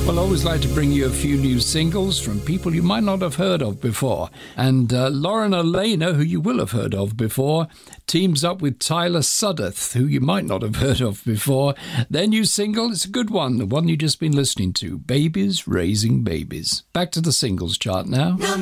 Well, I always like to bring you a few new singles from people you might not have heard of before. And Lauren Elena, who you will have heard of before, teams up with Tyler Sudduth, who you might not have heard of before. Their new single is a good one, the one you've just been listening to, Babies Raising Babies. Back to the singles chart now.